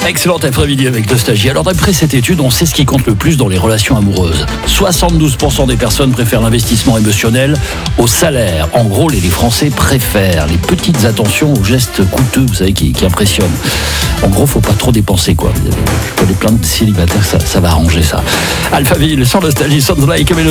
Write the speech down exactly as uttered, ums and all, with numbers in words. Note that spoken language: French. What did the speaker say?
Excellent après-midi avec Nostalgie. Alors d'après cette étude, on sait ce qui compte le plus dans les relations amoureuses. soixante-douze pour cent des personnes préfèrent l'investissement émotionnel au salaire. En gros, les, les Français préfèrent les petites attentions aux gestes coûteux, vous savez, qui, qui impressionnent. En gros, faut pas trop dépenser, quoi. Je connais plein de célibataires, ça, ça va arranger ça. Alphaville, sans Nostalgie, Sounds Like a Melody.